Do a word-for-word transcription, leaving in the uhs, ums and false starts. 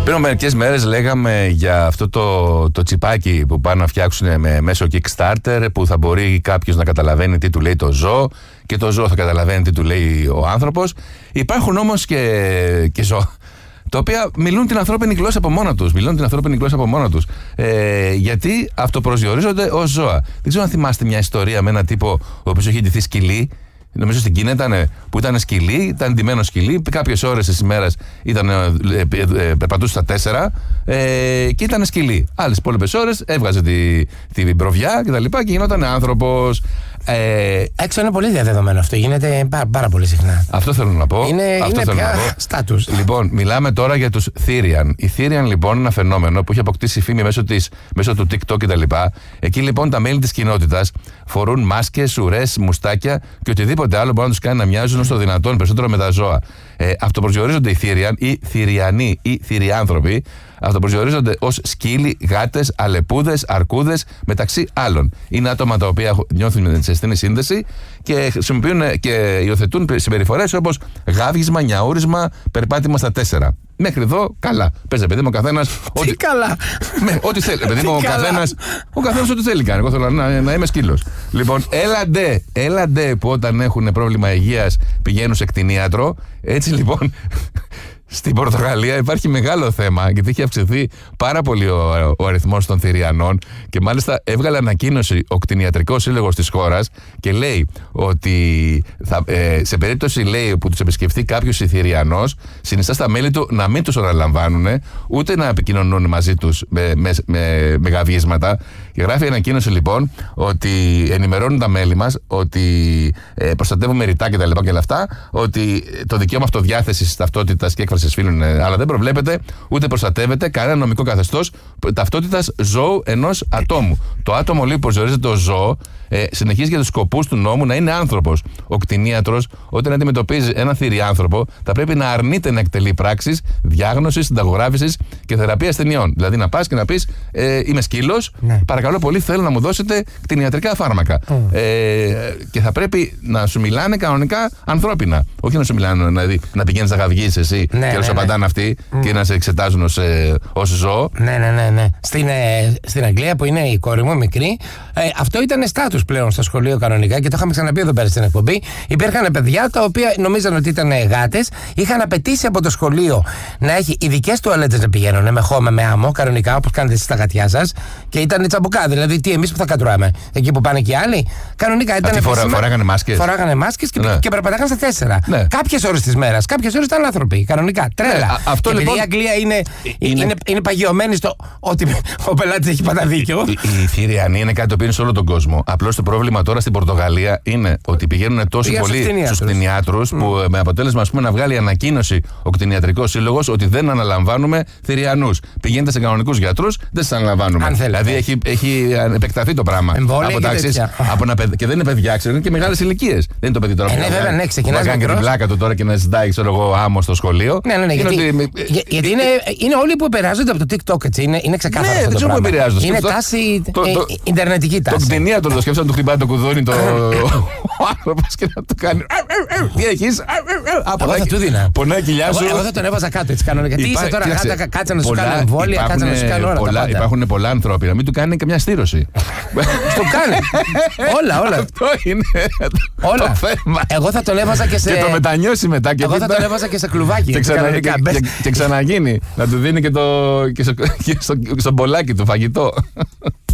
Πριν μερικές μέρες λέγαμε για αυτό το, το τσιπάκι που πάνε να φτιάξουν με, μέσω Kickstarter, που θα μπορεί κάποιος να καταλαβαίνει τι του λέει το ζώο και το ζώο θα καταλαβαίνει τι του λέει ο άνθρωπος. Υπάρχουν όμως και, και ζώα τα οποία μιλούν την ανθρώπινη γλώσσα από μόνα τους. Μιλούν την ανθρώπινη γλώσσα από μόνα τους. Ε, γιατί αυτοπροσδιορίζονται ως ζώα. Δεν ξέρω αν θυμάστε μια ιστορία με έναν τύπο ο οποίος είχε ντυθεί σκυλί. Νομίζω στην Κίνα ήταν, που ήταν σκυλί, ήταν ντυμένο σκυλί. Κάποιες ώρες της ημέρας ήταν, ε, ε, ε, περπατούσε στα τέσσερα ε, και ήταν σκυλί. Άλλες υπόλοιπες ώρες έβγαζε τη, τη προβιά και τα λοιπά και γινόταν άνθρωπος. Ε, Έξω είναι πολύ διαδεδομένο αυτό. Γίνεται πάρα, πάρα πολύ συχνά. Αυτό θέλω να πω. Είναι, αυτό είναι πια στάτους. Λοιπόν, μιλάμε τώρα για τους Therian. Οι Therian λοιπόν είναι ένα φαινόμενο που έχει αποκτήσει φήμη μέσω, της, μέσω του TikTok κτλ. Εκεί λοιπόν τα μέλη της κοινότητας φορούν μάσκες, ουρές, μουστάκια και οτιδήποτε άλλο μπορεί να τους κάνει να μοιάζουν όσο δυνατόν περισσότερο με τα ζώα. Ε, αυτοπροσδιορίζονται οι Therian ή Θηριανοί ή Θηριάνθρωποι. Αυτοπροσδιορίζονται ως σκύλοι, γάτες, αλεπούδες, αρκούδες, μεταξύ άλλων. Είναι άτομα τα οποία νιώθουν σε στενή σύνδεση και χρησιμοποιούν και υιοθετούν συμπεριφορές όπως γάβγισμα, νιαούρισμα, περπάτημα στα τέσσερα. Μέχρι εδώ, καλά. Πες, παιδί μου, ο καθένας. Τι ό,τι... καλά. Με, ό,τι θέλει. Παιδί μου, ο καθένας. Ο καθένας ό,τι θέλει κάνει. Εγώ θέλω να, να είμαι σκύλος. Λοιπόν, έλαντε, έλαντε που όταν έχουν πρόβλημα υγείας πηγαίνουν σε κτηνίατρο. Έτσι λοιπόν. Στην Πορτογαλία υπάρχει μεγάλο θέμα γιατί έχει αυξηθεί πάρα πολύ ο, ο αριθμός των Θηριανών και μάλιστα έβγαλε ανακοίνωση ο κτηνιατρικός σύλλογος της χώρας και λέει ότι θα, ε, σε περίπτωση λέει, που τους επισκεφθεί κάποιος Θηριανός συνιστά στα μέλη του να μην τους αναλαμβάνουν ούτε να επικοινωνούν μαζί τους με, με, με, με γαβίσματα. Και γράφει ανακοίνωση λοιπόν ότι ενημερώνουν τα μέλη μας ότι ε, προστατεύουμε ρητά και τα λοιπά και όλα αυτά, ότι το δικαίωμα αυτοδιάθεσης, ταυτότητας και έκφρασης φίλων, αλλά δεν προβλέπεται ούτε προστατεύεται κανένα νομικό καθεστώς ταυτότητας ζώου ενός ατόμου. Το άτομο λοιπόν που ζορίζεται ως ζώο ε, συνεχίζει για τους σκοπούς του νόμου να είναι άνθρωπος. Ο κτηνίατρος, όταν αντιμετωπίζει έναν θηριάνθρωπο, θα πρέπει να αρνείται να εκτελεί πράξεις διάγνωσης, συνταγογράφησης και θεραπείας ασθενειών. Δηλαδή να πας και να πεις ε, είμαι σκύλος, ναι. Παρακαλώ πολύ, θέλω να μου δώσετε κτηνιατρικά φάρμακα. Mm. Ε, και θα πρέπει να σου μιλάνε κανονικά ανθρώπινα. Όχι να σου μιλάνε δηλαδή, να πηγαίνεις να γαυγείς εσύ ναι, και να σου ναι, απαντάνε ναι. αυτοί mm. και να σε εξετάζουν ως, ε, ως ζώο. Ναι, ναι, ναι. ναι. Στην, ε, στην Αγγλία που είναι η κόρη μου μικρή, ε, αυτό ήταν στάτους πλέον στο σχολείο κανονικά και το είχαμε ξαναπεί εδώ πέρα στην εκπομπή. Υπήρχαν παιδιά τα οποία νομίζαν ότι ήταν γάτες, είχαν απαιτήσει από το σχολείο να έχει ειδικές τουαλέτες να πηγαίνουν με χώμα, με άμμο, κανονικά όπως κάνετε εσείς στα γατιά σας. Και ήταν τσαμπουκά, δηλαδή τι εμείς που θα κατουράμε. Εκεί που πάνε και οι άλλοι, κανονικά ήταν. Αυτοί φορά, φοράγανε μάσκες. Φοράγανε μάσκες και, ναι. και περπατάγανε στα τέσσερα. Ναι. Κάποιες ώρες της μέρας, κάποιες ώρες ήταν άνθρωποι. Κανονικά, τρέλα. Ναι, αυτό και λοιπόν. Η Αγγλία είναι, είναι... είναι, είναι παγιωμένη στο ότι ο πελάτης έχει πάντα δίκιο. Οι Θηριανοί είναι κάτι το οποίο είναι σε όλο τον κόσμο. Απλώς το πρόβλημα τώρα στην Πορτογαλία είναι ότι πηγαίνουν τόσο πολύ στους κτηνιάτρους mm. που με αποτέλεσμα ας πούμε, να βγάλει ανακοίνωση ο κτηνιατρικός σύλλογος ότι δεν αναλαμβάνουμε Θηριανούς. Πηγαίνετε σε κανονικούς γιατρούς, δεν σας αναλαμβάνουμε. Δηλαδή έχει, έχει επεκταθεί το πράγμα. Από τάξεις, από να, και δεν είναι παιδιά, ξέρουν, είναι και μεγάλες ηλικίες. Δεν είναι το παιδί τώρα που ε, ναι, ξεκινάει να κάνει και την πλάκα του τώρα και να ζητάει ξέρω εγώ άμμο στο σχολείο. Ναι, ναι, ναι. Γιατί, ότι, για, γιατί είναι, είναι όλοι που επηρεάζονται από το TikTok, έτσι. Είναι, είναι ξεκάθαρο. Ναι, αυτό δεν ξέρω που επηρεάζονται. Είναι τάση. Ιντερνετική τάση. Το κτηνίατρο το σκέφτεται να του χτυπάει το κουδούνι το. Ο άνθρωπος και να του κάνει. Τι έχεις. Εγώ θα του δίνα. Πονάει κοιλιά σου. Εγώ θα τον έβαζα κάτω έτσι κανονικά. Τι είσαι τώρα, κάτσε να σου κάνω εμβόλια, κάτσε να σου κάνω όλα. Υπάρχουν πολλά ανθρώποι να μην του κάνει καμιά στήρωση. Το κάνει. Όλα, όλα. Αυτό είναι όλα. το θέμα. Εγώ θα τον έβαζα και σε. Και το μετανιώσει μετά. Εγώ θα τον έβαζα και σε κλουβάκι. Και ξαναγίνει. Να του δίνει και στον μπολάκι του φαγητό.